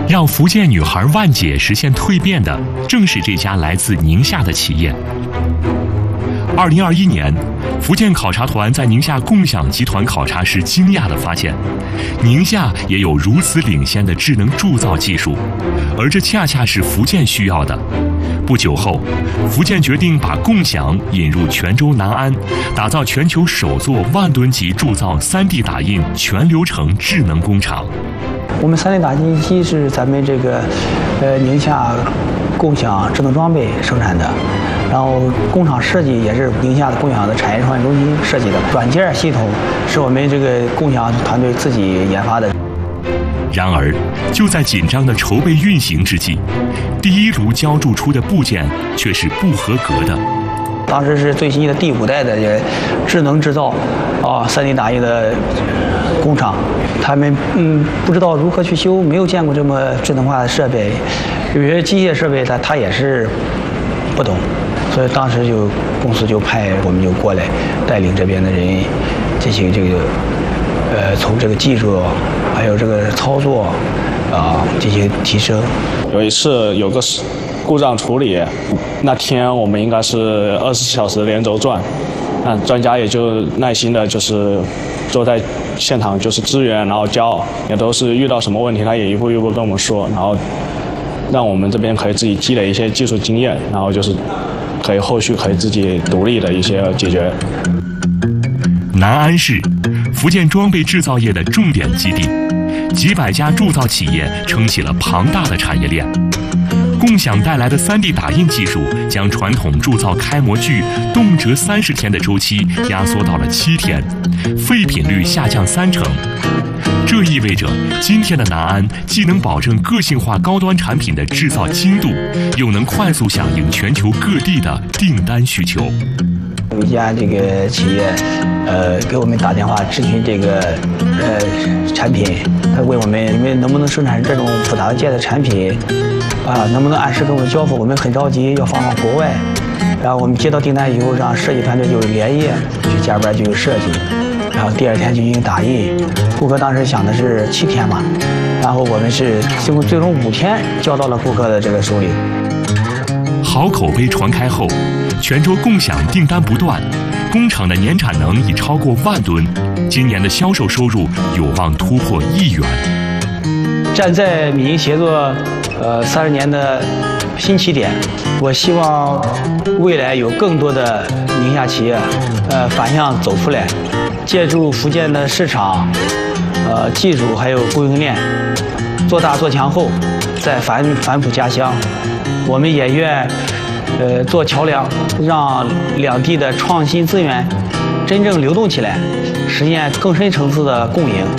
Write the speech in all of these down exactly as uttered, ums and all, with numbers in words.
让福建女孩万姐实现蜕变的，正是这家来自宁夏的企业。二零二一年，福建考察团在宁夏共享集团考察时，惊讶地发现，宁夏也有如此领先的智能铸造技术，而这恰恰是福建需要的。不久后，福建决定把共享引入泉州南安，打造全球首座万吨级铸造 三 D 打印全流程智能工厂。 我们 三 D 打印机是咱们这个呃宁夏共享智能装备生产的，然后工厂设计也是宁夏的共享的产业创新中心设计的，软件系统是我们这个共享团队自己研发的。 然而，就在紧张的筹备运行之际，第一炉浇铸出的部件却是不合格的。 当时是最新的第五代的智能制造啊 三 D 打印的工厂，他们嗯不知道如何去修，没有见过这么智能化的设备，有些机械设备它它也是不懂，所以当时就公司就派我们就过来带领这边的人进行这个呃从这个技术还有这个操作啊进行提升。 有一次有个故障处理，那天我们应该是二十四小时连轴转，那专家也就耐心的就是坐在现场就是支援，然后教，也都是遇到什么问题他也一步一步跟我们说，然后让我们这边可以自己积累一些技术经验，然后就是可以后续可以自己独立的一些解决。 南安市，福建装备制造业的重点基地，几百家铸造企业撑起了庞大的产业链。共享带来的 三 D 打印技术，将传统铸造开模具动辄三十天的周期压缩到了七天，废品率下降三成。这意味着，今天的南安既能保证个性化高端产品的制造精度，又能快速响应全球各地的订单需求。 有一家这个企业，呃，给我们打电话咨询这个呃产品，他问我们你们能不能生产这种复杂件的产品，啊，能不能按时给我们交付？我们很着急要放到国外，然后我们接到订单以后，让设计团队就连夜去加班就设计，然后第二天就进行打印。顾客当时想的是七天嘛，然后我们是经过最终五天交到了顾客的这个手里。 好口碑传开后，泉州共享订单不断，工厂的年产能已超过万吨，今年的销售收入有望突破亿元。 站在闽宁协作呃三十年的新起点，我希望未来有更多的宁夏企业呃反向走出来，借助福建的市场、呃技术还有供应链，做大做强后，再返返璞家乡。我们也愿呃做桥梁，让两地的创新资源真正流动起来，实现更深层次的共赢。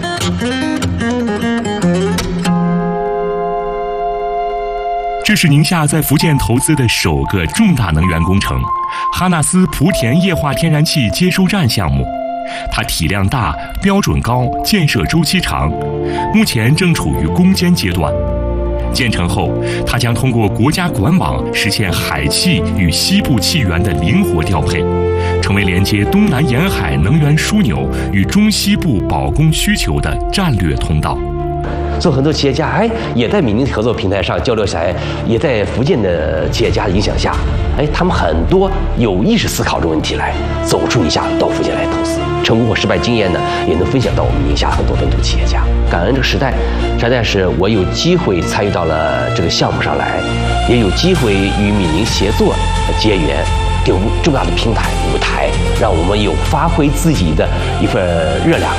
这是宁夏在福建投资的首个重大能源工程——哈纳斯莆田液化天然气接收站项目。它体量大、标准高、建设周期长，目前正处于攻坚阶段。建成后，它将通过国家管网实现海气与西部气源的灵活调配，成为连接东南沿海能源枢纽与中西部保供需求的战略通道。 所以很多企业家哎也在闽宁合作平台上交流起来，也在福建的企业家的影响下，哎，他们很多有意识思考这个问题来，走出宁夏到福建来投资，成功或失败经验呢，也能分享到我们宁夏很多本土企业家。感恩这个时代，实在是我有机会参与到了这个项目上来，也有机会与闽宁协作结缘，给我们重要的平台舞台，让我们有发挥自己的一份热量。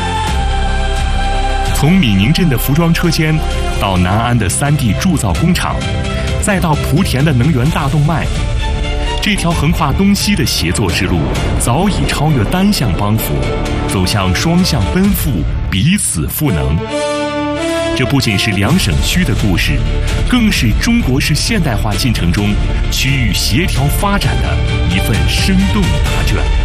从闽宁镇的服装车间，到南安的 三 D 铸造工厂，再到莆田的能源大动脉，这条横跨东西的协作之路，早已超越单向帮扶，走向双向奔赴，彼此赋能。这不仅是两省区的故事，更是中国式现代化进程中区域协调发展的一份生动答卷。